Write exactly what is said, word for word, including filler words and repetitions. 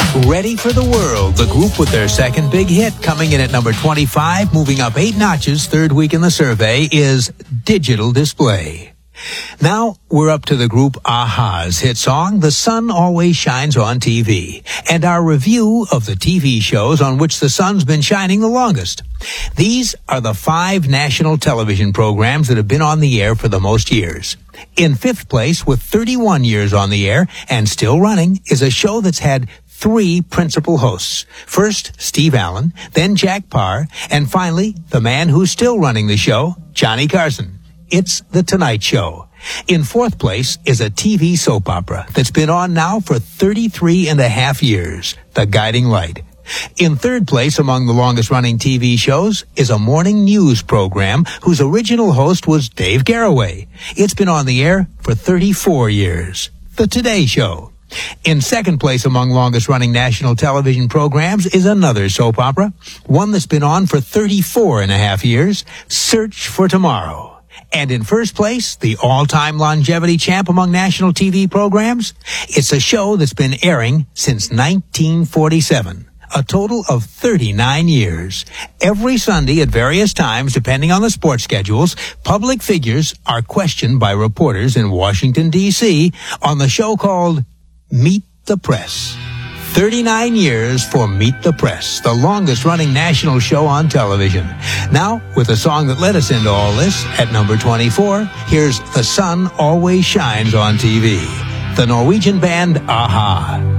Ready for the World, the group with their second big hit, coming in at number twenty-five, moving up eight notches, third week in the survey, is Digital Display. Now, we're up to the group a-ha's hit song, The Sun Always Shines on T V, and our review of the T V shows on which the sun's been shining the longest. These are the five national television programs that have been on the air for the most years. In fifth place, with thirty-one years on the air and still running, is a show that's had three principal hosts. First, Steve Allen, then Jack Paar, and finally, the man who's still running the show, Johnny Carson. It's The Tonight Show. In fourth place is a T V soap opera that's been on now for thirty-three and a half years, The Guiding Light. In third place among the longest-running T V shows is a morning news program whose original host was Dave Garroway. It's been on the air for thirty-four years, The Today Show. In second place among longest-running national television programs is another soap opera, one that's been on for thirty-four and a half years, Search for Tomorrow. And in first place, the all-time longevity champ among national T V programs, it's a show that's been airing since nineteen forty-seven. A total of thirty-nine years. Every Sunday at various times, depending on the sports schedules, public figures are questioned by reporters in Washington, D C on the show called Meet the Press. thirty-nine years for Meet the Press, the longest-running national show on television. Now, with a song that led us into all this, at number twenty-four, here's The Sun Always Shines on T V. The Norwegian band a-ha.